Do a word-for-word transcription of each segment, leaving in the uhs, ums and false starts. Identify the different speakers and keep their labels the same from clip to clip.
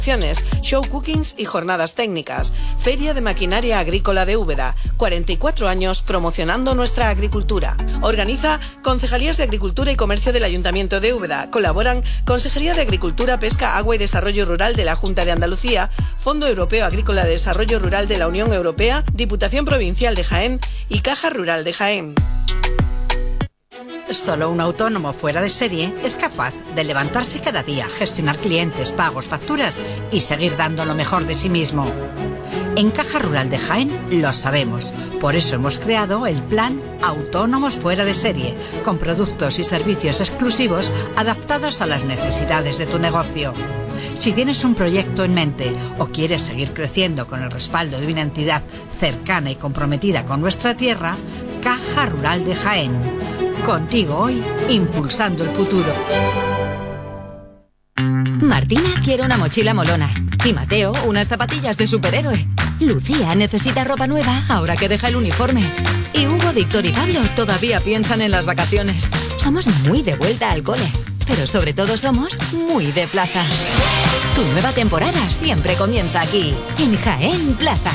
Speaker 1: show cookings y jornadas técnicas. Feria de Maquinaria Agrícola de Úbeda, cuarenta y cuatro años promocionando nuestra agricultura. Organiza Concejalías de Agricultura y Comercio del Ayuntamiento de Úbeda. Colaboran Consejería de Agricultura, Pesca, Agua y Desarrollo Rural de la Junta de Andalucía, Fondo Europeo Agrícola de Desarrollo Rural de la Unión Europea, Diputación Provincial de Jaén y Caja Rural de Jaén.
Speaker 2: Solo un autónomo fuera de serie es capaz de levantarse cada día, gestionar clientes, pagos, facturas y seguir dando lo mejor de sí mismo. En Caja Rural de Jaén lo sabemos, por eso hemos creado el plan Autónomos Fuera de Serie, con productos y servicios exclusivos adaptados a las necesidades de tu negocio. Si tienes un proyecto en mente o quieres seguir creciendo con el respaldo de una entidad cercana y comprometida con nuestra tierra, Caja Rural de Jaén. Contigo hoy, impulsando el futuro.
Speaker 3: Martina quiere una mochila molona y Mateo unas zapatillas de superhéroe. Lucía necesita ropa nueva ahora que deja el uniforme. Y Hugo, Víctor y Pablo todavía piensan en las vacaciones. Somos muy de vuelta al cole, pero sobre todo somos muy de plaza. Tu nueva temporada siempre comienza aquí, en Jaén Plaza.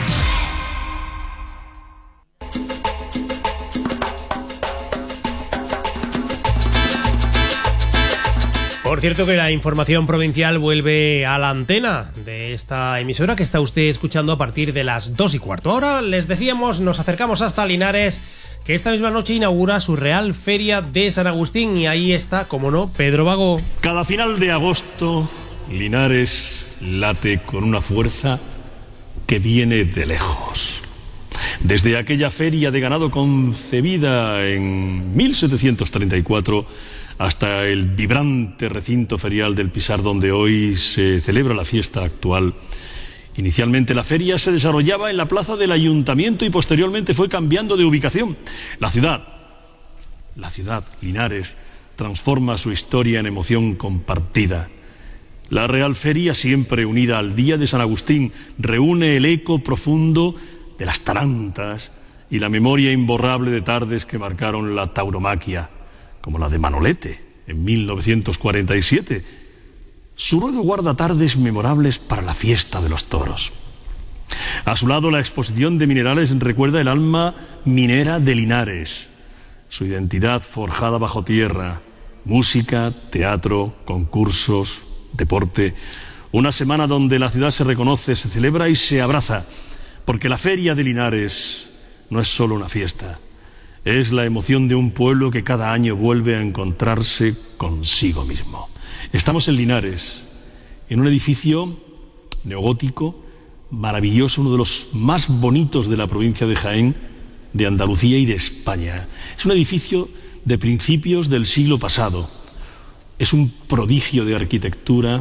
Speaker 4: Por cierto que la información provincial vuelve a la antena de esta emisora que está usted escuchando a partir de las dos y cuarto. Ahora les decíamos, nos acercamos hasta Linares, que esta misma noche inaugura su Real Feria de San Agustín y ahí está, como no, Pedro Vago.
Speaker 5: Cada final de agosto, Linares late con una fuerza que viene de lejos. Desde aquella feria de ganado concebida en mil setecientos treinta y cuatro hasta el vibrante recinto ferial del Pisar, donde hoy se celebra la fiesta actual. Inicialmente la feria se desarrollaba en la plaza del Ayuntamiento y posteriormente fue cambiando de ubicación. La ciudad, la ciudad, Linares, transforma su historia en emoción compartida. La Real Feria, siempre unida al Día de San Agustín, reúne el eco profundo de las tarantas y la memoria imborrable de tardes que marcaron la tauromaquia, como la de Manolete en mil novecientos cuarenta y siete. Su ruedo guarda tardes memorables para la fiesta de los toros. A su lado, la exposición de minerales recuerda el alma minera de Linares, su identidad forjada bajo tierra, música, teatro, concursos, deporte. Una semana donde la ciudad se reconoce, se celebra y se abraza, porque la Feria de Linares no es solo una fiesta. Es la emoción de un pueblo que cada año vuelve a encontrarse consigo mismo. Estamos en Linares, en un edificio neogótico, maravilloso, uno de los más bonitos de la provincia de Jaén, de Andalucía y de España. Es un edificio de principios del siglo pasado. Es un prodigio de arquitectura,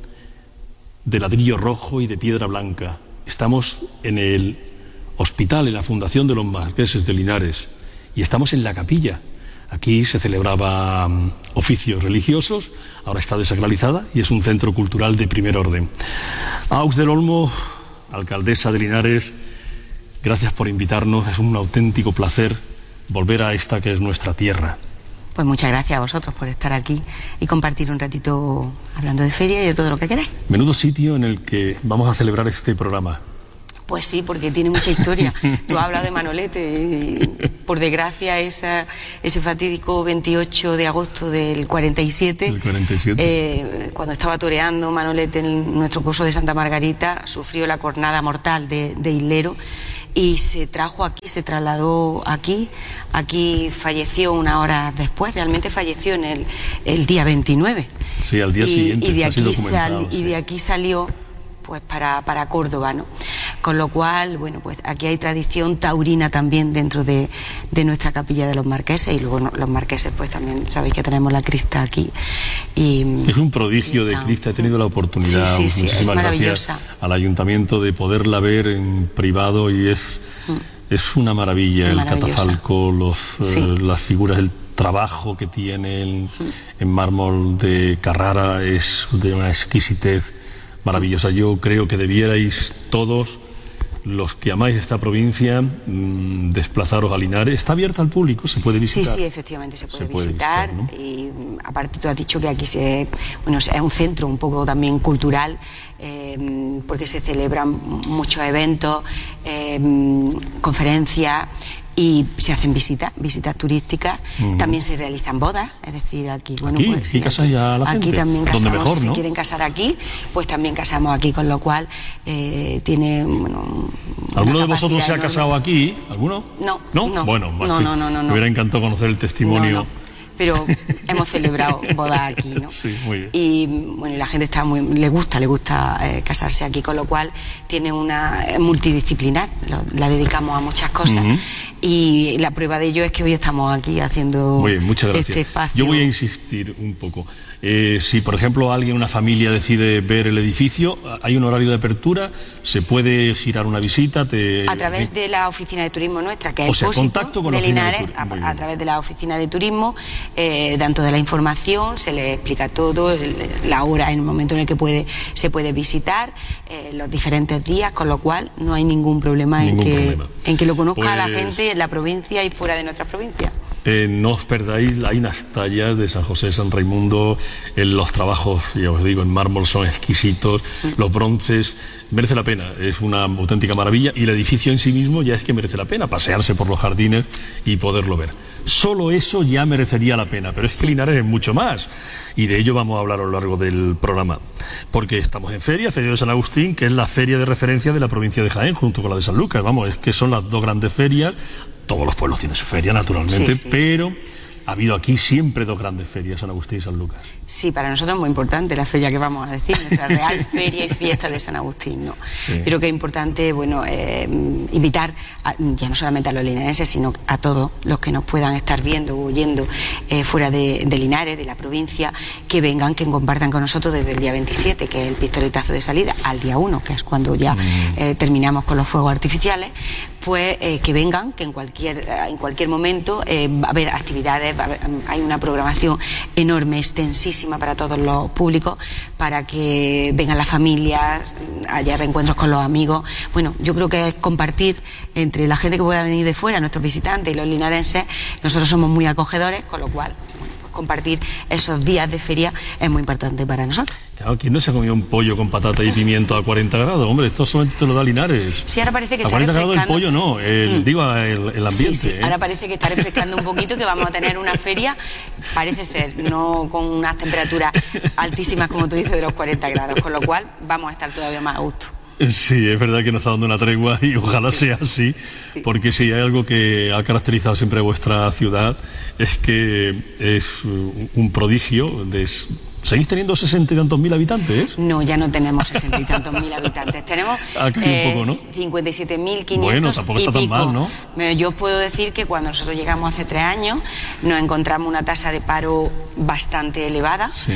Speaker 5: de ladrillo rojo y de piedra blanca. Estamos en el hospital, en la Fundación de los Marqueses de Linares. Y estamos en la capilla. Aquí se celebraban oficios religiosos, ahora está desacralizada y es un centro cultural de primer orden. Aux del Olmo, alcaldesa de Linares, gracias por invitarnos. Es un auténtico placer volver a esta que es nuestra tierra.
Speaker 6: Pues muchas gracias a vosotros por estar aquí y compartir un ratito hablando de feria y de todo lo que queráis.
Speaker 5: Menudo sitio en el que vamos a celebrar este programa.
Speaker 6: Pues sí, porque tiene mucha historia. Tú hablas de Manolete y, por desgracia, esa, ese fatídico veintiocho de agosto del cuarenta y siete,
Speaker 5: el cuarenta y siete.
Speaker 6: Eh, cuando estaba toreando Manolete en nuestro curso de Santa Margarita, sufrió la cornada mortal de, de Hilero y se trajo aquí, se trasladó aquí. Aquí falleció una hora después, realmente falleció en el, el día veintinueve.
Speaker 5: Sí, al día
Speaker 6: y,
Speaker 5: siguiente.
Speaker 6: Y de, aquí sal,
Speaker 5: sí.
Speaker 6: y de aquí salió pues para, para Córdoba, ¿no? Con lo cual, bueno, pues aquí hay tradición taurina también dentro de, de nuestra capilla de los Marqueses, y luego no, los Marqueses pues también sabéis que tenemos la crista aquí. Y,
Speaker 5: es un prodigio de crista, he tenido la oportunidad,
Speaker 6: sí, sí, sí,
Speaker 5: muchísimas gracias al ayuntamiento de poderla ver en privado y es, mm. es una maravilla, el catafalco, los, sí. eh, las figuras, el trabajo que tiene en, mm. en mármol de Carrara es de una exquisitez maravillosa. Yo creo que debierais todos los que amáis esta provincia, mmm, desplazaros a Linares. ¿Está abierta al público? ¿Se puede visitar?
Speaker 6: Sí, sí, efectivamente se puede,
Speaker 5: se puede
Speaker 6: visitar.
Speaker 5: visitar, ¿no?
Speaker 6: Y aparte tú has dicho que aquí se, bueno, es un centro un poco también cultural, eh, porque se celebran muchos eventos, eh, conferencias, y se hacen visitas, visitas turísticas. Uh-huh. También se realizan bodas, es decir, aquí, bueno,
Speaker 5: aquí,
Speaker 6: pues,
Speaker 5: aquí
Speaker 6: sí,
Speaker 5: casas ya a la
Speaker 6: aquí
Speaker 5: gente.
Speaker 6: También casamos,
Speaker 5: donde mejor,
Speaker 6: si
Speaker 5: ¿no?
Speaker 6: se quieren casar aquí, pues también casamos aquí, con lo cual eh, tiene, bueno,
Speaker 5: ¿alguno de vosotros se ha casado no, aquí? ¿Alguno?
Speaker 6: No,
Speaker 5: ¿No?
Speaker 6: no.
Speaker 5: Bueno,
Speaker 6: no, no, no, no,
Speaker 5: me hubiera encantado conocer el testimonio.
Speaker 6: No, no. Pero hemos celebrado bodas aquí, ¿no?
Speaker 5: Sí, muy bien.
Speaker 6: Y bueno, la gente está muy, le gusta, le gusta eh, casarse aquí, con lo cual tiene una eh, multidisciplinar, lo, la dedicamos a muchas cosas. Uh-huh. Y la prueba de ello es que hoy estamos aquí haciendo
Speaker 5: muy bien, muchas gracias.
Speaker 6: Este espacio.
Speaker 5: Yo voy a insistir un poco. Eh, si, por ejemplo, alguien, una familia decide ver el edificio, ¿hay un horario de apertura? ¿Se puede girar una visita? Te...
Speaker 6: A través de la oficina de turismo nuestra, que es
Speaker 5: o sea,
Speaker 6: el
Speaker 5: contacto con
Speaker 6: de
Speaker 5: la
Speaker 6: Linares,
Speaker 5: de
Speaker 6: a, a través de la oficina de turismo, eh, dan toda la información, se le explica todo, el, la hora, en el momento en el que puede, se puede visitar, eh, los diferentes días, con lo cual no hay ningún problema, ningún en, que, problema. en que lo conozca pues... la gente en la provincia y fuera de nuestra provincia.
Speaker 5: Eh, no os perdáis, hay unas tallas de San José, San Raimundo, en los trabajos, ya os digo, en mármol son exquisitos, mm. los bronces, merece la pena, es una auténtica maravilla, y el edificio en sí mismo ya es que merece la pena, pasearse por los jardines y poderlo ver. Solo eso ya merecería la pena, pero es que Linares es mucho más, y de ello vamos a hablar a lo largo del programa, porque estamos en feria, Feria de San Agustín, que es la feria de referencia de la provincia de Jaén, junto con la de San Lucas, vamos, es que son las dos grandes ferias. Todos los pueblos tienen su feria, naturalmente, sí, sí. pero ha habido aquí siempre dos grandes ferias, San Agustín y San Lucas.
Speaker 6: Sí, para nosotros es muy importante la feria que vamos a decir, nuestra real feria y fiesta de San Agustín, ¿no? Sí. Creo que es importante, bueno, eh, invitar a, ya no solamente a los linarenses, sino a todos los que nos puedan estar viendo o oyendo eh, fuera de, de Linares, de la provincia, que vengan, que compartan con nosotros desde el día veintisiete, que es el pistoletazo de salida, al día uno, que es cuando ya mm. eh, terminamos con los fuegos artificiales, pues eh, que vengan, que en cualquier, en cualquier momento eh, va a haber actividades, va a haber, hay una programación enorme, extensísima para todos los públicos, para que vengan las familias, haya reencuentros con los amigos. Bueno, yo creo que es compartir entre la gente que pueda venir de fuera, nuestros visitantes y los linarenses. Nosotros somos muy acogedores, con lo cual compartir esos días de feria es muy importante para nosotros.
Speaker 5: Claro, ¿quién no se ha comido un pollo con patata y pimiento a cuarenta grados? Hombre, esto solamente te lo da Linares.
Speaker 6: Sí, ahora parece que
Speaker 5: a
Speaker 6: está
Speaker 5: cuarenta
Speaker 6: refrescando.
Speaker 5: Grados el pollo no, el, mm. digo, el, el ambiente.
Speaker 6: Sí, sí.
Speaker 5: ¿eh?
Speaker 6: Ahora parece que está refrescando un poquito, que vamos a tener una feria, parece ser, no con unas temperaturas altísimas, como tú dices, de los cuarenta grados, con lo cual vamos a estar todavía más a gusto.
Speaker 5: Sí, es verdad que nos está dando una tregua y ojalá sí. sea así, sí. porque si hay algo que ha caracterizado siempre a vuestra ciudad es que es un prodigio de... ¿Seguís teniendo sesenta y tantos mil habitantes?
Speaker 6: No, ya no tenemos sesenta y tantos mil habitantes. Tenemos
Speaker 5: eh, un poco, ¿no?
Speaker 6: cincuenta y siete mil quinientos
Speaker 5: bueno, tampoco está
Speaker 6: y
Speaker 5: tan mal, ¿no?
Speaker 6: Yo os puedo decir que cuando nosotros llegamos hace tres años nos encontramos una tasa de paro bastante elevada
Speaker 5: sí.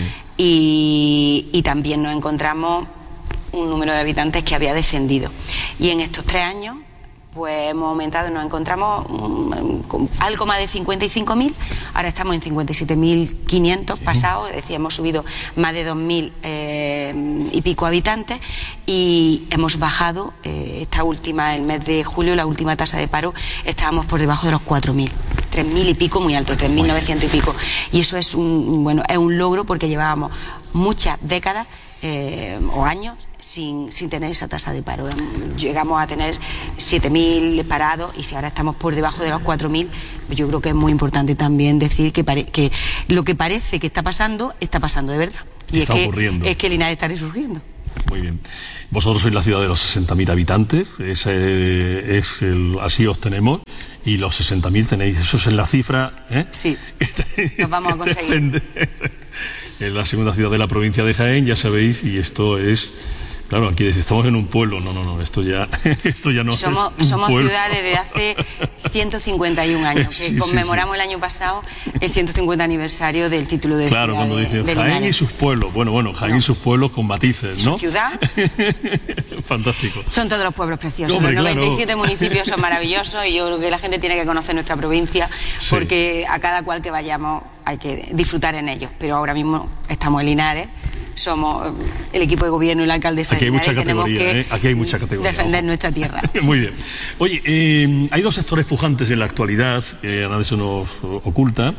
Speaker 6: y, y también nos encontramos un número de habitantes que había descendido. Y en estos tres años pues hemos aumentado, nos encontramos um, con algo más de cincuenta y cinco mil, ahora estamos en cincuenta y siete mil quinientos pasados, es decir, hemos subido más de dos mil eh, y pico habitantes, y hemos bajado eh, esta última, el mes de julio, la última tasa de paro, estábamos por debajo de los cuatro mil, tres mil y pico, muy alto, tres mil novecientos y pico, y eso es un, bueno, es un logro, porque llevábamos muchas décadas Eh, o años sin, sin tener esa tasa de paro. Llegamos a tener siete mil parados, y si ahora estamos por debajo de los cuatro mil, yo creo que es muy importante también decir que, pare, que lo que parece que está pasando, está pasando de verdad. Y
Speaker 5: está
Speaker 6: es que,
Speaker 5: ocurriendo.
Speaker 6: Es que Linares está resurgiendo.
Speaker 5: Muy bien. Vosotros sois la ciudad de los sesenta mil habitantes, ese es el, así os tenemos, y los sesenta mil tenéis, eso es en la cifra, ¿eh?
Speaker 6: Sí, nos vamos a conseguir.
Speaker 5: Es la segunda ciudad de la provincia de Jaén, ya sabéis, y esto es... Claro, aquí estamos en un pueblo, no, no, no, esto ya, esto ya no
Speaker 6: somos,
Speaker 5: es un
Speaker 6: Somos
Speaker 5: pueblo.
Speaker 6: ciudad desde hace ciento cincuenta y un años, que
Speaker 5: sí,
Speaker 6: conmemoramos
Speaker 5: sí, sí.
Speaker 6: el año pasado el ciento cincuenta aniversario del título de
Speaker 5: claro,
Speaker 6: ciudad
Speaker 5: cuando
Speaker 6: de,
Speaker 5: dicen
Speaker 6: de
Speaker 5: Jaén
Speaker 6: Linares.
Speaker 5: y sus pueblos, bueno, bueno, Jaén no. y sus pueblos con matices, ¿no?
Speaker 6: ¿Su ciudad?
Speaker 5: Fantástico.
Speaker 6: Son todos los pueblos preciosos,
Speaker 5: Hombre,
Speaker 6: los noventa y siete
Speaker 5: claro.
Speaker 6: municipios son maravillosos, y yo creo que la gente tiene que conocer nuestra provincia, sí. porque a cada cual que vayamos hay que disfrutar en ellos, pero ahora mismo estamos en Linares, somos el equipo de gobierno y la alcaldesa.
Speaker 5: Aquí hay mucha categoría,
Speaker 6: que
Speaker 5: ¿eh? Aquí hay mucha categoría.
Speaker 6: Defender
Speaker 5: ojo.
Speaker 6: nuestra tierra.
Speaker 5: Muy bien. Oye, eh, hay dos sectores pujantes en la actualidad, que a nadie se nos oculta,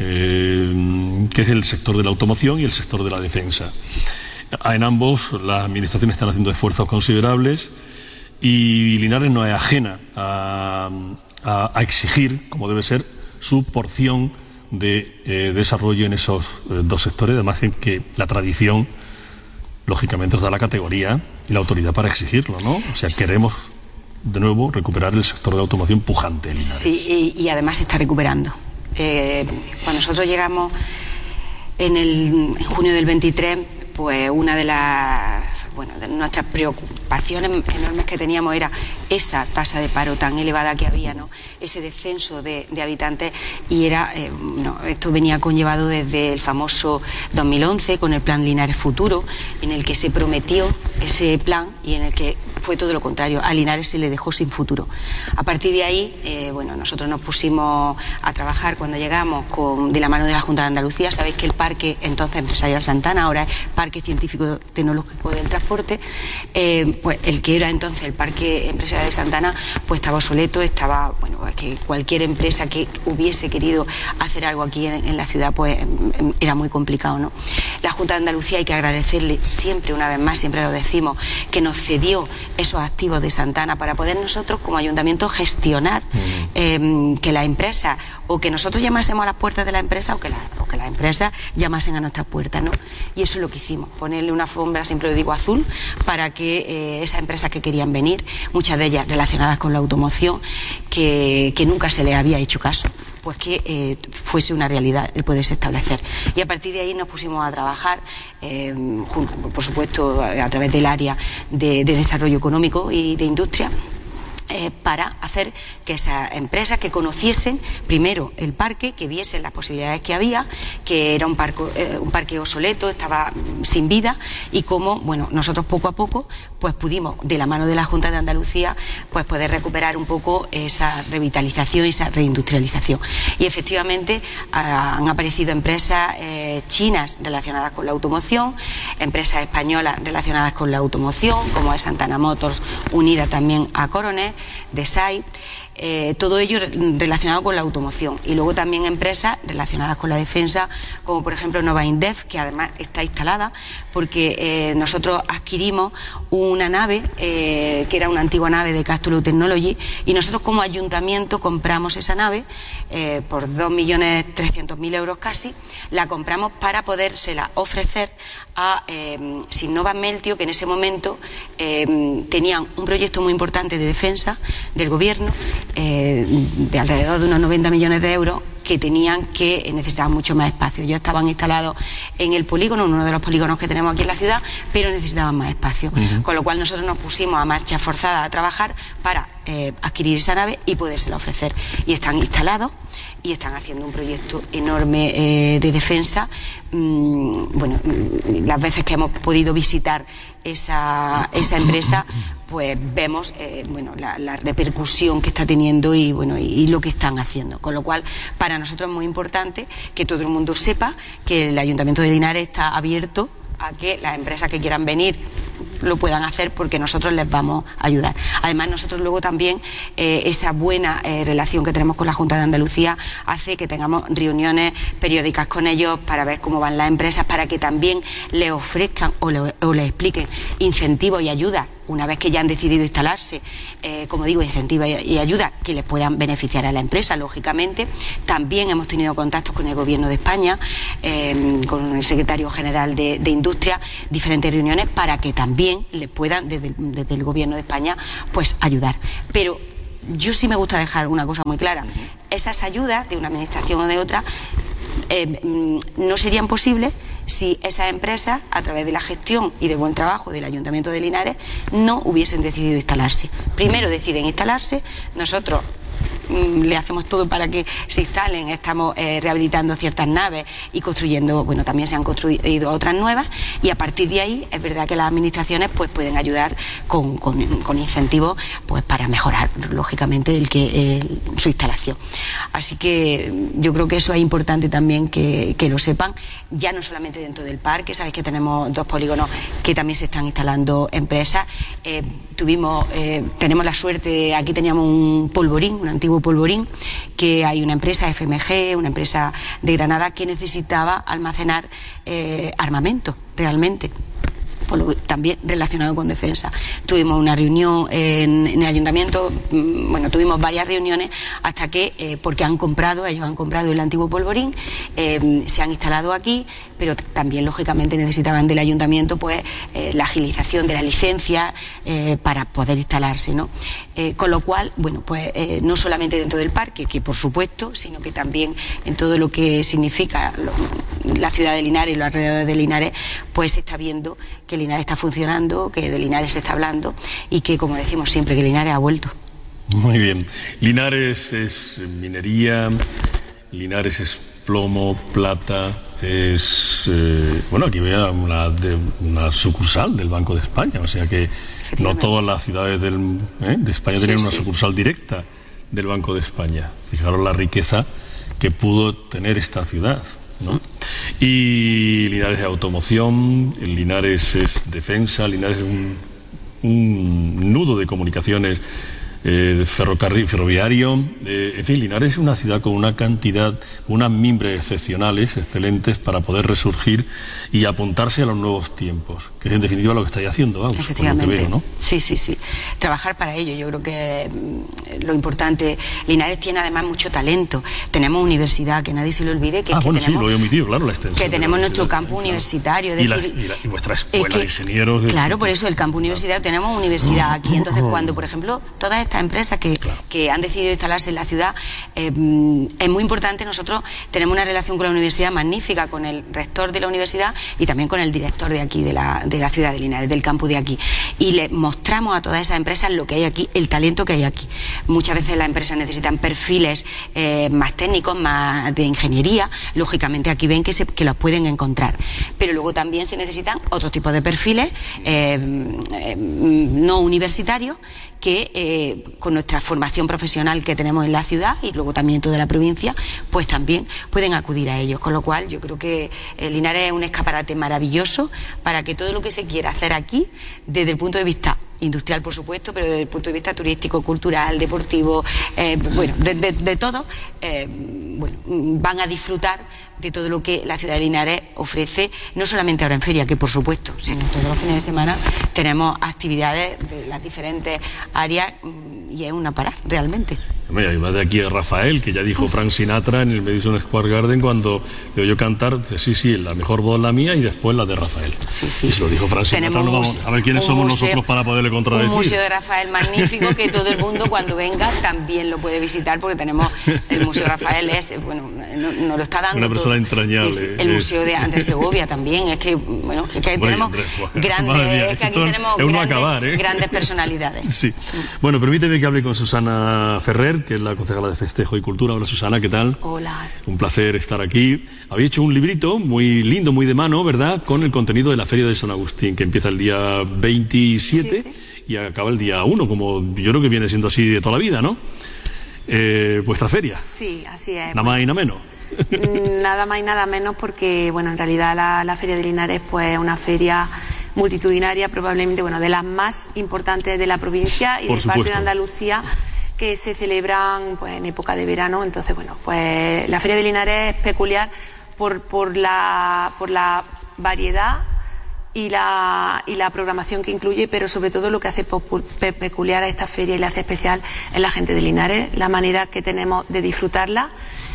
Speaker 5: eh, que es el sector de la automoción y el sector de la defensa. En ambos las administraciones están haciendo esfuerzos considerables y Linares no es ajena a, a, a exigir, como debe ser, su porción de eh, desarrollo en esos eh, dos sectores, además en que la tradición lógicamente os da la categoría y la autoridad para exigirlo, ¿no? O sea, queremos de nuevo recuperar el sector de la automoción pujante en Linares.
Speaker 6: Sí, y, y además se está recuperando. Eh, cuando nosotros llegamos en, el, en junio del veintitrés, pues una de las bueno, de nuestras preocupaciones enormes que teníamos era esa tasa de paro tan elevada que había, ¿no? Ese descenso de, de habitantes, y era eh, no, esto venía conllevado desde el famoso dos mil once con el plan Linares Futuro, en el que se prometió ese plan y en el que fue todo lo contrario, a Linares se le dejó sin futuro. A partir de ahí, eh, bueno, nosotros nos pusimos a trabajar cuando llegamos con, de la mano de la Junta de Andalucía. Sabéis que el Parque entonces empresarial Santana ahora es Parque Científico Tecnológico del Transporte, eh, pues el que era entonces el Parque Empresarial de Santana pues estaba obsoleto, estaba, bueno, es que cualquier empresa que hubiese querido hacer algo aquí en, en la ciudad pues era muy complicado, ¿no? La Junta de Andalucía, hay que agradecerle siempre, una vez más, siempre lo decimos, que nos cedió esos activos de Santana para poder nosotros como ayuntamiento gestionar mm. eh, que la empresa, o que nosotros llamásemos a las puertas de la empresa, o que, la, o que las empresas llamasen a nuestras puertas, ¿no? Y eso es lo que hicimos, ponerle una alfombra, siempre lo digo, azul, para que eh, esas empresas que querían venir, muchas de ellas relacionadas con la automoción, que, que nunca se les había hecho caso, pues que eh, fuese una realidad el poderse establecer. Y a partir de ahí nos pusimos a trabajar, eh, junto, por supuesto, a través del área de, de desarrollo económico y de industria, Eh, para hacer que esas empresas que conociesen primero el parque, que viesen las posibilidades que había, que era un parque, eh, un parque obsoleto, estaba sin vida, y cómo, bueno, nosotros poco a poco pues pudimos, de la mano de la Junta de Andalucía, pues poder recuperar un poco esa revitalización y esa reindustrialización. Y efectivamente a, han aparecido empresas eh, chinas relacionadas con la automoción, empresas españolas relacionadas con la automoción, como es Santana Motors, unida también a Coronet, de S A I, eh, todo ello relacionado con la automoción, y luego también empresas relacionadas con la defensa, como por ejemplo Nova Indef, que además está instalada porque eh, nosotros adquirimos una nave eh, que era una antigua nave de Castulo Technology, y nosotros como ayuntamiento compramos esa nave eh, por dos millones trescientos mil euros casi, la compramos para podérsela ofrecer a eh, Sinnova Meltio, que en ese momento eh, tenían un proyecto muy importante de defensa del gobierno, eh, de alrededor de unos noventa millones de euros, que tenían que necesitaban mucho más espacio. Ellos estaban instalados en el polígono, en uno de los polígonos que tenemos aquí en la ciudad, pero necesitaban más espacio. Uh-huh. Con lo cual nosotros nos pusimos a marcha forzada a trabajar para eh, adquirir esa nave y podérsela ofrecer. Y están instalados y están haciendo un proyecto enorme eh, de defensa. Mm, bueno, las veces que hemos podido visitar esa, esa empresa, pues vemos eh, bueno, la, la repercusión que está teniendo y, bueno, y, y lo que están haciendo. Con lo cual, para nosotros es muy importante que todo el mundo sepa que el Ayuntamiento de Linares está abierto a que las empresas que quieran venir lo puedan hacer, porque nosotros les vamos a ayudar. Además, nosotros luego también eh, esa buena eh, relación que tenemos con la Junta de Andalucía hace que tengamos reuniones periódicas con ellos para ver cómo van las empresas, para que también les ofrezcan o, le, o les expliquen incentivos y ayudas una vez que ya han decidido instalarse, eh, como digo, incentivos y, y ayudas que les puedan beneficiar a la empresa, lógicamente. También hemos tenido contactos con el Gobierno de España, eh, con el Secretario General de, de Industria, diferentes reuniones para que también les puedan, desde, desde el Gobierno de España, pues ayudar. Pero yo sí me gusta dejar una cosa muy clara: esas ayudas de una administración o de otra eh, no serían posibles si esas empresas, a través de la gestión y del buen trabajo del Ayuntamiento de Linares, no hubiesen decidido instalarse. Primero deciden instalarse, nosotros le hacemos todo para que se instalen, estamos eh, rehabilitando ciertas naves y construyendo, bueno, también se han construido otras nuevas, y a partir de ahí es verdad que las administraciones pues pueden ayudar con, con, con incentivos pues para mejorar lógicamente el que el, su instalación. Así que yo creo que eso es importante también que, que lo sepan, ya no solamente dentro del parque. Sabéis que tenemos dos polígonos que también se están instalando empresas. Eh, tuvimos, eh, tenemos la suerte, aquí teníamos un polvorín, un antiguo polvorín, que hay una empresa, F M G, una empresa de Granada, que necesitaba almacenar eh, armamento, realmente. También relacionado con defensa. Tuvimos una reunión en, en el ayuntamiento, bueno, tuvimos varias reuniones hasta que, eh, porque han comprado, ellos han comprado el antiguo polvorín, eh, se han instalado aquí, pero también lógicamente necesitaban del ayuntamiento pues eh, la agilización de la licencia eh, para poder instalarse, ¿no? Eh, con lo cual, bueno, pues eh, no solamente dentro del parque, que por supuesto, sino que también en todo lo que significa lo, la ciudad de Linares y los alrededores de Linares, pues se está viendo que Linares está funcionando, que de Linares se está hablando y que, como decimos siempre, que Linares ha vuelto.
Speaker 5: Muy bien. Linares es minería, Linares es plomo, plata, es... Eh, bueno, aquí veo una, de, una sucursal del Banco de España, o sea que no todas las ciudades del, eh, de España sí, tienen una sí. sucursal directa del Banco de España. Fijaros la riqueza que pudo tener esta ciudad, ¿no? Y Linares es automoción, Linares es defensa, Linares es un, un nudo de comunicaciones eh, ferrocarril, ferroviario, eh, en fin, Linares es una ciudad con una cantidad, unas mimbres excepcionales, excelentes, para poder resurgir y apuntarse a los nuevos tiempos, que es en definitiva lo que estáis haciendo, vamos,
Speaker 6: efectivamente,
Speaker 5: por lo que veo, ¿no?
Speaker 6: Sí, sí, sí, trabajar para ello, yo creo que lo importante. Linares tiene además mucho talento, tenemos universidad, que nadie se le olvide que,
Speaker 5: ah,
Speaker 6: que
Speaker 5: bueno,
Speaker 6: tenemos,
Speaker 5: sí, lo he omitido, claro, la extensión
Speaker 6: que tenemos nuestro campo
Speaker 5: claro.
Speaker 6: universitario, es
Speaker 5: y,
Speaker 6: decir,
Speaker 5: la, y, la, y vuestra escuela
Speaker 6: que,
Speaker 5: de ingenieros,
Speaker 6: claro,
Speaker 5: es,
Speaker 6: por eso el campo universitario, tenemos universidad aquí, entonces cuando, por ejemplo, todas estas empresas que, claro. que han decidido instalarse en la ciudad, eh, es muy importante. Nosotros tenemos una relación con la universidad magnífica, con el rector de la universidad y también con el director de aquí, de la, de la ciudad de Linares, del campus de aquí, y le mostramos a todas esas empresas lo que hay aquí, el talento que hay aquí. Muchas veces las empresas necesitan perfiles eh, más técnicos, más de ingeniería, lógicamente aquí ven que, se, que los pueden encontrar, pero luego también se necesitan otros tipos de perfiles eh, eh, no universitarios, que eh, con nuestra formación profesional que tenemos en la ciudad y luego también toda la provincia, pues también pueden acudir a ellos, con lo cual yo creo que eh, Linares es un escaparate maravilloso para que todo lo que se quiera hacer aquí, desde el punto de vista industrial, por supuesto, pero desde el punto de vista turístico, cultural, deportivo, eh, bueno, de, de, de todo, eh, bueno, van a disfrutar de todo lo que la ciudad de Linares ofrece, no solamente ahora en feria, que por supuesto, sino todos los fines de semana tenemos actividades de las diferentes áreas y es una parada, realmente.
Speaker 5: Mira, hay más de aquí a Rafael, que ya dijo Frank Sinatra en el Madison Square Garden cuando le oyó cantar, dice, sí, sí, la mejor voz la mía y después la de Rafael.
Speaker 6: Sí, sí.
Speaker 5: Y se lo dijo Frank Sinatra, no vamos a ver quiénes somos museo, nosotros para poderle contradecir.
Speaker 6: Un museo de Rafael magnífico que todo el mundo cuando venga también lo puede visitar, porque tenemos el Museo Rafael, es, bueno, nos no lo está dando
Speaker 5: una persona todo. entrañable.
Speaker 6: Sí, sí. El Museo de Andrés Segovia también, es que, bueno, es que
Speaker 5: bueno,
Speaker 6: tenemos
Speaker 5: Andrés, bueno,
Speaker 6: grandes, mía, es que aquí tenemos grandes,
Speaker 5: acabar, ¿eh?
Speaker 6: grandes personalidades.
Speaker 5: Sí. Bueno, permíteme que hable con Susana Ferrer, que es la concejala de Festejo y Cultura. Hola, Susana, ¿qué tal?
Speaker 7: Hola.
Speaker 5: Un placer estar aquí. Había hecho un librito muy lindo, muy de mano, ¿verdad? Con sí. el contenido de la Feria de San Agustín, que empieza el día veintisiete ¿Sí? y acaba el día uno, como yo creo que viene siendo así de toda la vida, ¿no? Eh, vuestra feria.
Speaker 7: Sí, así es.
Speaker 5: Nada más y nada menos.
Speaker 7: Nada más y nada menos porque, bueno, en realidad la, la Feria de Linares pues es una feria multitudinaria, probablemente, bueno, de las más importantes de la provincia y
Speaker 5: Por
Speaker 7: de
Speaker 5: supuesto.
Speaker 7: parte de Andalucía, que se celebran pues en época de verano. Entonces, bueno, pues la Feria de Linares es peculiar por, por, la, por la variedad y la, y la programación que incluye, pero sobre todo lo que hace pe peculiar a esta feria y la hace especial es la gente de Linares, la manera que tenemos de disfrutarla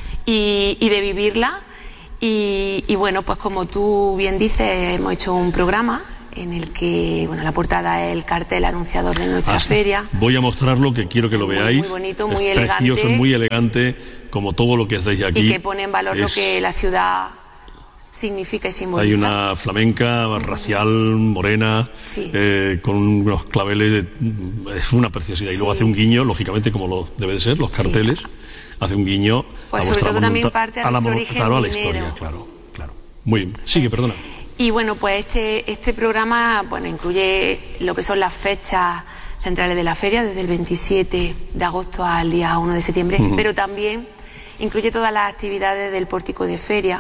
Speaker 7: y, y de vivirla. Y, y bueno, pues como tú bien dices, hemos hecho un programa en el que, bueno, la portada es el cartel anunciador de nuestra
Speaker 5: ah,
Speaker 7: feria.
Speaker 5: Voy a mostrarlo, que quiero que lo
Speaker 7: muy,
Speaker 5: veáis.
Speaker 7: Muy bonito, muy
Speaker 5: es
Speaker 7: elegante.
Speaker 5: Precioso, muy elegante, como todo lo que hacéis aquí.
Speaker 7: Y que pone en valor
Speaker 5: es...
Speaker 7: lo que la ciudad significa y simboliza.
Speaker 5: Hay una flamenca racial, morena,
Speaker 7: sí.
Speaker 5: eh, con unos claveles, es una preciosidad. Y
Speaker 7: sí.
Speaker 5: luego hace un guiño, lógicamente, como lo debe de ser, los carteles, sí. hace un guiño
Speaker 7: pues
Speaker 5: a
Speaker 7: sobre todo también parte a,
Speaker 5: a la
Speaker 7: nuestro origen
Speaker 5: claro, a la
Speaker 7: minero.
Speaker 5: historia, claro, claro. Muy bien, sigue, perdona.
Speaker 7: Y bueno, pues este, este programa bueno, incluye lo que son las fechas centrales de la feria, desde el veintisiete de agosto al día uno de septiembre, uh-huh. pero también incluye todas las actividades del pórtico de feria,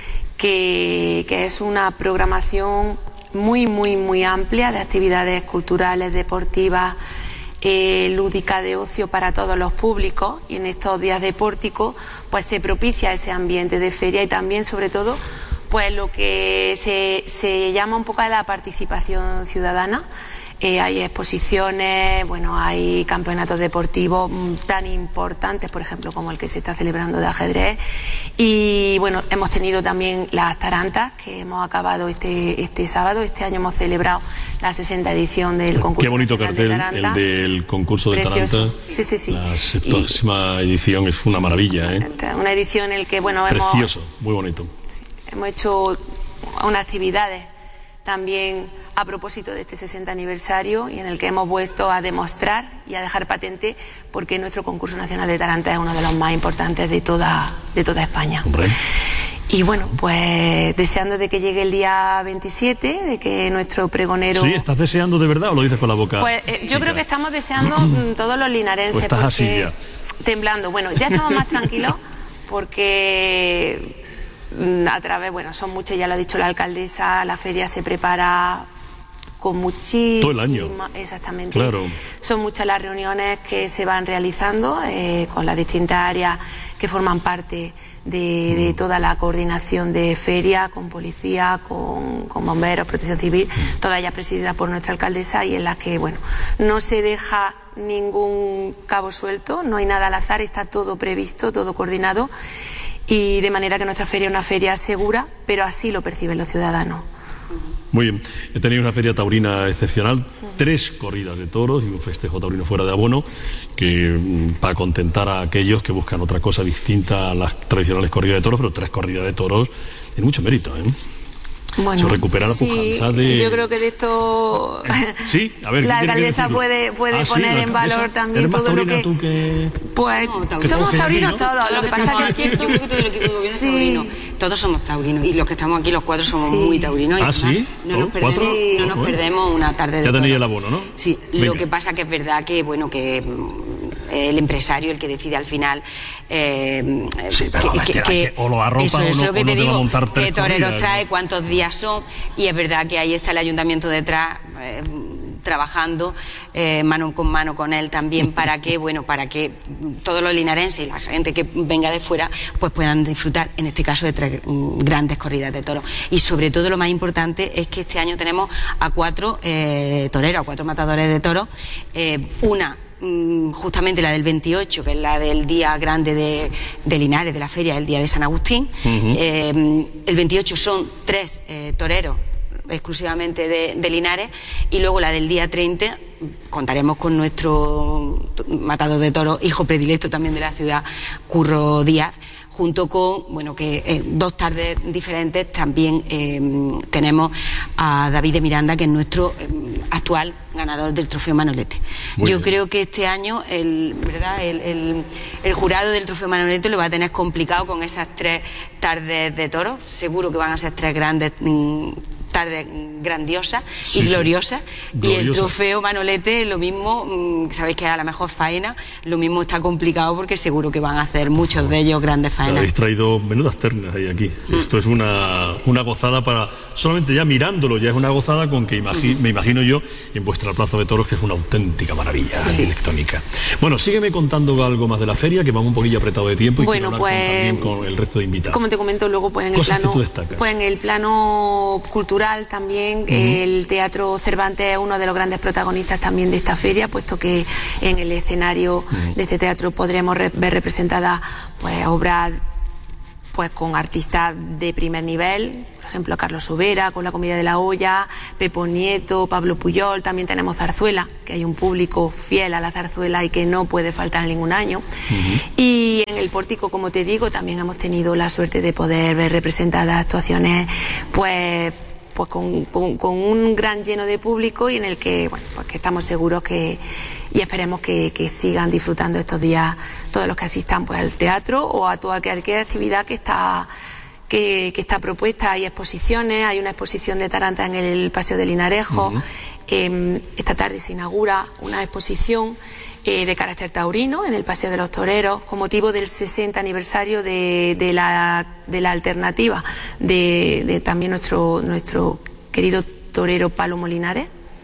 Speaker 7: que, que es una programación muy, muy, muy amplia de actividades culturales, deportivas, eh, lúdica, de ocio para todos los públicos, y en estos días de pórtico pues se propicia ese ambiente de feria y también, sobre todo, pues lo que se, se llama un poco de la participación ciudadana. Eh, hay exposiciones, bueno, hay campeonatos deportivos tan importantes, por ejemplo, como el que se está celebrando de ajedrez. Y bueno, hemos tenido también las tarantas, que hemos acabado este, este sábado. Este año hemos celebrado la sesenta edición del concurso.
Speaker 5: Qué bonito cartel,
Speaker 7: de Taranta.
Speaker 5: El del concurso de
Speaker 7: Precioso.
Speaker 5: Taranta.
Speaker 7: Sí, sí, sí.
Speaker 5: La septuagésima edición es una maravilla, ¿eh?
Speaker 7: Una edición en la que, bueno,
Speaker 5: Precioso,
Speaker 7: hemos...
Speaker 5: muy bonito.
Speaker 7: Sí, hemos hecho unas actividades también a propósito de este sesenta aniversario, y en el que hemos vuelto a demostrar y a dejar patente porque nuestro concurso nacional de Taranta es uno de los más importantes de toda, de toda España.
Speaker 5: Hombre.
Speaker 7: Y bueno, pues deseando de que llegue el día veintisiete, de que nuestro pregonero...
Speaker 5: Sí, ¿estás deseando de verdad o lo dices con la boca?
Speaker 7: Pues eh, yo creo que estamos deseando todos los linarenses.
Speaker 5: Pues estás así ya.
Speaker 7: Temblando. Bueno, ya estamos más tranquilos porque a través, bueno, son muchas, ya lo ha dicho la alcaldesa, la feria se prepara con muchísimo...
Speaker 5: Todo el año.
Speaker 7: Exactamente.
Speaker 5: Claro.
Speaker 7: Son muchas las reuniones que se van realizando eh, con las distintas áreas que forman parte de, de toda la coordinación de feria, con policía, con, con bomberos, protección civil, todas ellas presididas por nuestra alcaldesa, y en las que, bueno, no se deja ningún cabo suelto, no hay nada al azar, está todo previsto, todo coordinado, y de manera que nuestra feria es una feria segura, pero así lo perciben los ciudadanos.
Speaker 5: Muy bien, he tenido una feria taurina excepcional, tres corridas de toros y un festejo taurino fuera de abono, que para contentar a aquellos que buscan otra cosa distinta a las tradicionales corridas de toros, pero tres corridas de toros tiene mucho mérito, ¿eh?
Speaker 7: Bueno,
Speaker 5: se recupera la pujanza
Speaker 7: sí,
Speaker 5: de...
Speaker 7: yo creo que de esto
Speaker 5: sí, a ver,
Speaker 7: la alcaldesa puede, puede
Speaker 5: ah,
Speaker 7: poner
Speaker 5: sí,
Speaker 7: en valor también todo lo que...
Speaker 5: ¿Tú que...
Speaker 7: Pues
Speaker 6: no,
Speaker 7: taurino. Somos taurinos todos,
Speaker 6: todo
Speaker 7: lo que pasa que es cierto...
Speaker 6: Yo creo que todo el equipo de gobierno
Speaker 7: sí.
Speaker 6: es taurino. Todos somos taurinos, y los que estamos aquí, los cuatro, somos
Speaker 7: sí.
Speaker 6: muy taurinos. Y
Speaker 5: ¿Ah, sí?
Speaker 6: No,
Speaker 5: ¿Oh,
Speaker 6: nos perdemos,
Speaker 5: sí.
Speaker 6: no nos
Speaker 5: oh,
Speaker 6: perdemos una tarde de
Speaker 5: Ya tenéis
Speaker 6: toro.
Speaker 5: el abono, ¿no?
Speaker 6: Sí,
Speaker 5: Venga.
Speaker 6: Lo que pasa que es verdad que, bueno, que el empresario, el que decide al final... Eh,
Speaker 5: sí, pero
Speaker 6: que,
Speaker 5: que,
Speaker 6: que,
Speaker 5: que o lo arropa
Speaker 6: eso,
Speaker 5: o no,
Speaker 6: eso que
Speaker 5: o no
Speaker 6: te
Speaker 5: te va a
Speaker 6: digo,
Speaker 5: montar tres
Speaker 6: que toreros
Speaker 5: corridas,
Speaker 6: trae,
Speaker 5: ¿no?
Speaker 6: cuántos días son, y es verdad que ahí está el ayuntamiento detrás... Eh, trabajando eh, mano con mano con él también para que, bueno, para que todos los linarenses y la gente que venga de fuera pues puedan disfrutar, en este caso, de tres grandes corridas de toros. Y sobre todo lo más importante es que este año tenemos a cuatro eh, toreros, a cuatro matadores de toros, eh, una justamente la del veintiocho, que es la del día grande de, de Linares, de la feria, el día de San Agustín. Uh-huh. eh, el veintiocho son tres eh, toreros exclusivamente de, de Linares, y luego la del día treinta contaremos con nuestro matador de toros, hijo predilecto también de la ciudad, Curro Díaz, junto con, bueno, que eh, dos tardes diferentes también eh, tenemos a David de Miranda, que es nuestro eh, actual ganador del trofeo Manolete. Muy Yo bien. creo que este año el, ¿verdad? El, el, el jurado del trofeo Manolete lo va a tener complicado con esas tres tardes de toros. Seguro que van a ser tres grandes mm, tardes grandiosas sí, y gloriosas, sí. Y el trofeo Manolete lo mismo, mmm, sabéis que a la mejor faena lo mismo está complicado, porque seguro que van a hacer muchos de ellos grandes faenas.
Speaker 5: Habéis traído menudas ternas ahí aquí. Mm. Esto es una, una gozada para, solamente ya mirándolo ya es una gozada, con que imagi, mm. me imagino yo en vuestra plaza de toros, que es una auténtica maravilla sí. electrónica. Bueno, sígueme contando algo más de la feria, que vamos un poquillo apretado de tiempo, y
Speaker 7: bueno,
Speaker 5: quiero
Speaker 7: pues,
Speaker 5: hablar con, también con el resto de invitados.
Speaker 7: Como te comento luego, pues en el
Speaker 5: Cosas
Speaker 7: plano,
Speaker 5: que tú destacas.
Speaker 7: Pues en el plano cultural también, uh-huh. el Teatro Cervantes es uno de los grandes protagonistas también de esta feria, puesto que en el escenario uh-huh. de este teatro podremos re- ver representadas pues obras pues con artistas de primer nivel, por ejemplo Carlos Sobera con La Comida de la Olla, Pepo Nieto, Pablo Puyol. También tenemos zarzuela, que hay un público fiel a la zarzuela y que no puede faltar en ningún año. Uh-huh. Y en el Pórtico, como te digo, también hemos tenido la suerte de poder ver representadas actuaciones pues pues con, con, con un gran lleno de público, y en el que, bueno, pues que estamos seguros que y esperemos que, que sigan disfrutando estos días todos los que asistan pues al teatro o a toda cualquier actividad que está que, que está propuesta. Hay exposiciones, hay una exposición de Taranta en el Paseo de Linarejo. Uh-huh. eh, esta tarde se inaugura una exposición eh, de carácter taurino en el Paseo de los Toreros con motivo del sesenta aniversario de, de, la, de la alternativa de, de también nuestro, nuestro querido torero Palo Molinares.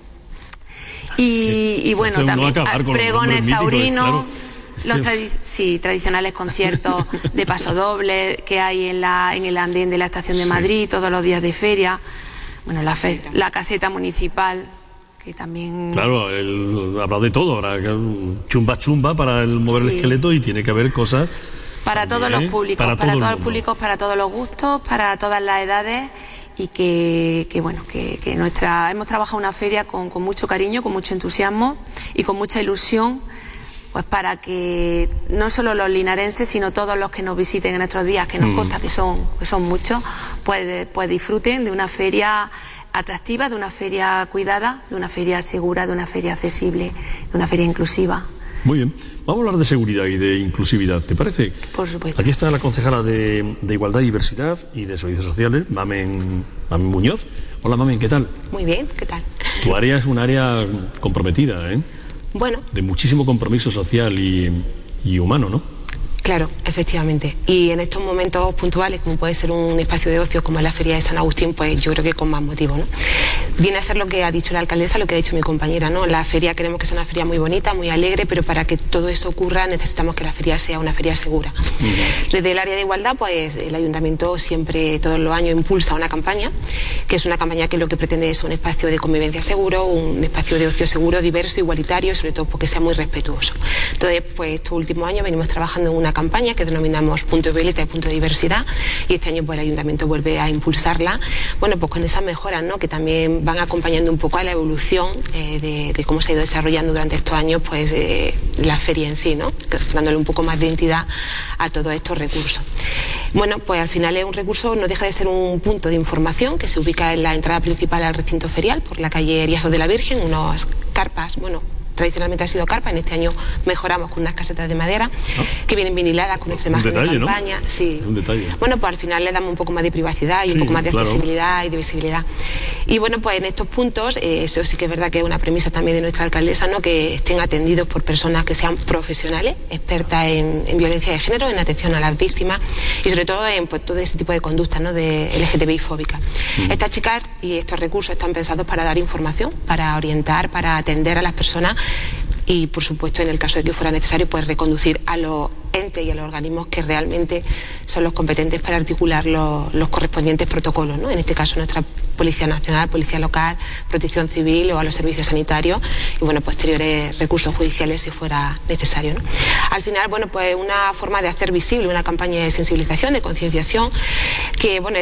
Speaker 7: Y, y bueno,
Speaker 5: no
Speaker 7: también
Speaker 5: pregones
Speaker 7: taurinos, claro. Los tradi sí, tradicionales conciertos de pasodoble que hay en, la, en el andén de la Estación de Madrid, sí, todos los días de feria. Bueno, la, fe, la caseta municipal, que también...
Speaker 5: Claro, el, habrá de todo, habrá chumba chumba para el mover sí. el esqueleto, y tiene que haber cosas...
Speaker 7: Para también, todos los públicos, para, para todo todos los públicos, para todos los gustos, para todas las edades... y que, que bueno, que, que nuestra hemos trabajado una feria con, con mucho cariño, con mucho entusiasmo y con mucha ilusión, pues para que no solo los linarenses, sino todos los que nos visiten en estos días, que nos mm. consta que son, que son muchos, pues, pues disfruten de una feria atractiva, de una feria cuidada, de una feria segura, de una feria accesible, de una feria inclusiva.
Speaker 5: Muy bien. Vamos a hablar de seguridad y de inclusividad, ¿te parece?
Speaker 7: Por supuesto.
Speaker 5: Aquí está la concejala de, de Igualdad y Diversidad y de Servicios Sociales, Mamen, Mamen Muñoz. Hola, Mamen, ¿qué tal?
Speaker 8: Muy bien, ¿qué tal?
Speaker 5: Tu área es un área comprometida, ¿eh?
Speaker 8: Bueno.
Speaker 5: De muchísimo compromiso social y, y humano, ¿no?
Speaker 8: Claro, efectivamente. Y en estos momentos puntuales, como puede ser un espacio de ocio como es la Feria de San Agustín, pues yo creo que con más motivo, ¿no? Viene a ser lo que ha dicho la alcaldesa, lo que ha dicho mi compañera, ¿no? La feria queremos que sea una feria muy bonita, muy alegre, pero para que todo eso ocurra necesitamos que la feria sea una feria segura. Uh-huh. Desde el área de igualdad, pues el ayuntamiento siempre, todos los años, impulsa una campaña, que es una campaña que lo que pretende es un espacio de convivencia seguro, un espacio de ocio seguro, diverso, igualitario, sobre todo porque sea muy respetuoso. Entonces, pues estos últimos años venimos trabajando en una campaña que denominamos Punto de Violeta y Punto de Diversidad, y este año pues el ayuntamiento vuelve a impulsarla, bueno, pues con esas mejoras, ¿no?, que también van acompañando un poco a la evolución eh, de, de cómo se ha ido desarrollando durante estos años pues eh, la feria en sí, ¿no?, dándole un poco más de entidad a todos estos recursos. Bueno, pues al final es un recurso, no deja de ser un punto de información que se ubica en la entrada principal al recinto ferial por la calle Eriazo de la Virgen, unas carpas, bueno, tradicionalmente ha sido carpa, en este año mejoramos con unas casetas de madera ¿no? que vienen viniladas con nuestra imagen de campaña. ¿No? Sí.
Speaker 5: Un detalle.
Speaker 8: Bueno, pues al final le damos un poco más de privacidad y sí, un poco más de claro. accesibilidad y de visibilidad. Y bueno, pues en estos puntos, eh, eso sí que es verdad que es una premisa también de nuestra alcaldesa, ¿no?, que estén atendidos por personas que sean profesionales, expertas en, en violencia de género, en atención a las víctimas y sobre todo en pues, todo ese tipo de conductas, ¿no?, de L G T B I fóbicas. Mm. Estas chicas y estos recursos están pensados para dar información, para orientar, para atender a las personas y, por supuesto, en el caso de que fuera necesario, pues reconducir a los entes y a los organismos que realmente son los competentes para articular los, los correspondientes protocolos, ¿no? En este caso, nuestra Policía Nacional, Policía Local, Protección Civil o a los servicios sanitarios y, bueno, posteriores recursos judiciales si fuera necesario, ¿no? Al final, bueno, pues una forma de hacer visible una campaña de sensibilización, de concienciación, que, bueno,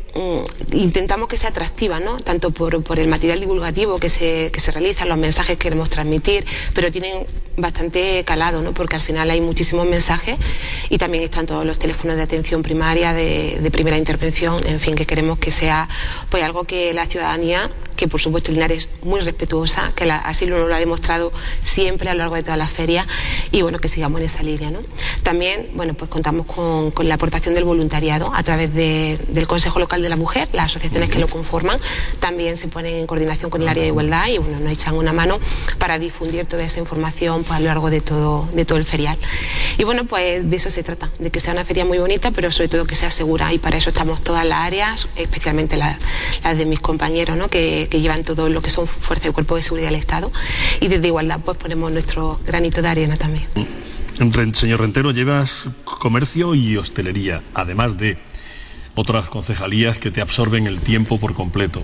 Speaker 8: intentamos que sea atractiva, ¿no?, tanto por, por el material divulgativo que se, que se realiza, los mensajes que queremos transmitir, pero tienen bastante calado, ¿no?, porque al final hay muchísimos mensajes y también están todos los teléfonos de atención primaria, de, de primera intervención, en fin, que queremos que sea pues algo que la ciudadanía, que por supuesto Linares es muy respetuosa, que la, así lo, lo ha demostrado siempre a lo largo de todas las ferias y bueno, que sigamos en esa línea, ¿no? También, bueno, pues contamos con, con la aportación del voluntariado a través de, del Consejo Local de la Mujer, las asociaciones que lo conforman también se ponen en coordinación con el área de igualdad y bueno, nos echan una mano para difundir toda esa información pues, a lo largo de todo, de todo el ferial. Y bueno, pues de eso se trata, de que sea una feria muy bonita, pero sobre todo que sea segura y para eso estamos todas las áreas, especialmente las, las de mis compañeros, ¿no?, que, que llevan todo lo que son fuerzas y cuerpos de seguridad del Estado y desde igualdad pues ponemos nuestro granito de arena también.
Speaker 5: Señor Rentero, llevas comercio y hostelería, además de otras concejalías que te absorben el tiempo por completo.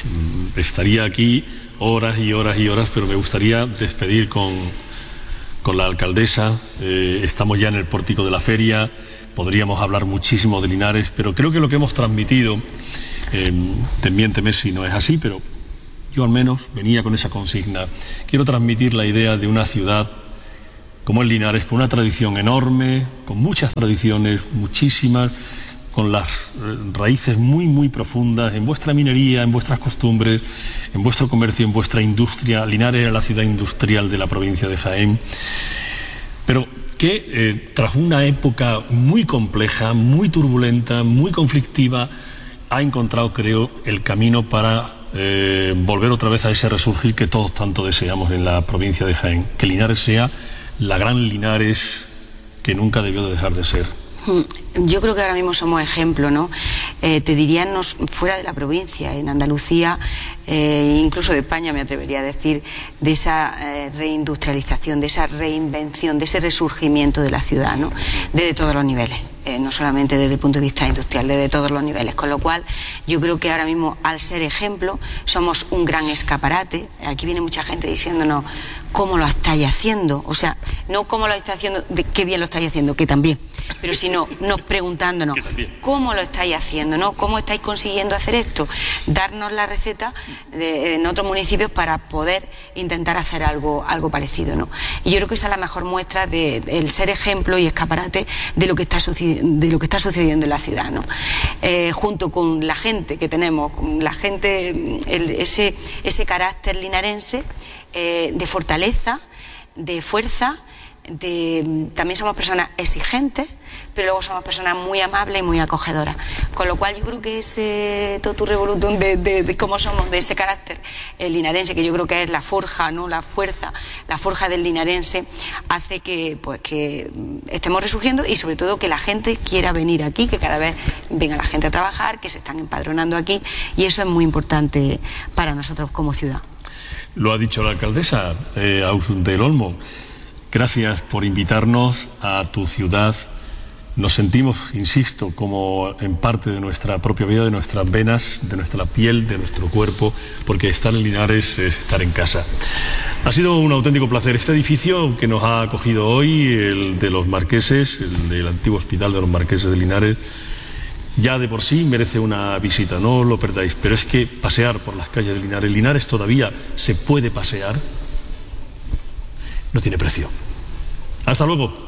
Speaker 5: Estaría aquí horas y horas y horas, pero me gustaría despedir con, con la alcaldesa. Eh, estamos ya en el pórtico de la feria, podríamos hablar muchísimo de Linares, pero creo que lo que hemos transmitido, eh, desmiénteme si no es así, pero yo al menos venía con esa consigna. Quiero transmitir la idea de una ciudad como es Linares, con una tradición enorme, con muchas tradiciones, muchísimas, con las raíces muy, muy profundas en vuestra minería, en vuestras costumbres, en vuestro comercio, en vuestra industria. Linares era la ciudad industrial de la provincia de Jaén, pero que eh, tras una época muy compleja, muy turbulenta, muy conflictiva, ha encontrado, creo, el camino para eh, volver otra vez a ese resurgir que todos tanto deseamos en la provincia de Jaén. Que Linares sea la gran Linares que nunca debió de dejar de ser.
Speaker 6: Yo creo que ahora mismo somos ejemplo, ¿no? Eh, te diría nos, fuera de la provincia, en Andalucía, eh, incluso de España me atrevería a decir, de esa eh, reindustrialización, de esa reinvención, de ese resurgimiento de la ciudad, ¿no? Desde todos los niveles, eh, no solamente desde el punto de vista industrial, desde todos los niveles, con lo cual yo creo que ahora mismo, al ser ejemplo, somos un gran escaparate. Aquí viene mucha gente diciéndonos cómo lo estáis haciendo, o sea, no cómo lo estáis haciendo, de qué bien lo estáis haciendo, que también, pero sino nos preguntándonos cómo lo estáis haciendo, ¿no? Cómo estáis consiguiendo hacer esto, darnos la receta de, en otros municipios para poder intentar hacer algo, algo parecido, ¿no? Y yo creo que esa es la mejor muestra de, de el ser ejemplo y escaparate de lo que está sucediendo, de lo que está sucediendo en la ciudad, ¿no? Eh, junto con la gente que tenemos, la gente, el, ese, ese carácter linarense eh, de fortaleza, de fuerza. De, también somos personas exigentes, pero luego somos personas muy amables y muy acogedoras, con lo cual yo creo que ese totu revolutum de, de, de cómo somos, de ese carácter el linarense, que yo creo que es la forja, ¿no? La fuerza, la forja del linarense, hace que pues que estemos resurgiendo y sobre todo que la gente quiera venir aquí, que cada vez venga la gente a trabajar, que se están empadronando aquí, y eso es muy importante para nosotros como ciudad.
Speaker 5: Lo ha dicho la alcaldesa eh, Aus del Olmo. Gracias por invitarnos a tu ciudad. Nos sentimos, insisto, como en parte de nuestra propia vida, de nuestras venas, de nuestra piel, de nuestro cuerpo, porque estar en Linares es estar en casa. Ha sido un auténtico placer. Este edificio que nos ha acogido hoy, el de los Marqueses, el del antiguo hospital de los Marqueses de Linares, ya de por sí merece una visita, no lo perdáis. Pero es que pasear por las calles de Linares, Linares todavía se puede pasear, no tiene precio. Hasta luego.